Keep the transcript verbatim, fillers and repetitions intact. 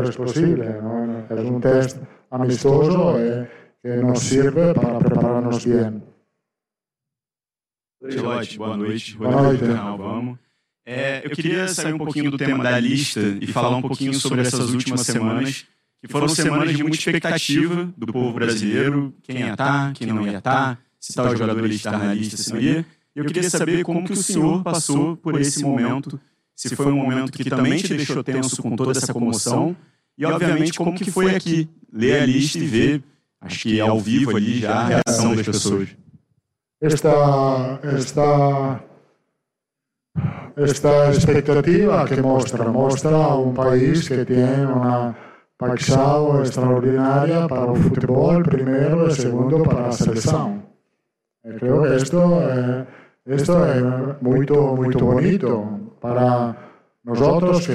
es posible, ¿no? Es un test amistoso eh, que nos sirve para prepararnos bien. Ancelotti, boa noite. Boa noite. Canal, vamos. É, eu queria sair um pouquinho do tema da lista e falar um pouquinho sobre essas últimas semanas, que foram semanas de muita expectativa do povo brasileiro, quem ia estar, quem não ia estar, se tal jogador ia estar na lista, se não ia. E eu queria saber como que o senhor passou por esse momento, se foi um momento que também te deixou tenso com toda essa comoção, e obviamente como que foi aqui, ler a lista e ver, acho que ao vivo ali já a reação das pessoas. Esta, esta, esta expectativa que mostra, mostra un país que tiene una paixão extraordinaria para o futebol, primeiro, e segundo, para a seleção. Eu creo que esto, eh, esto es muy, muy bonito para nosotros, que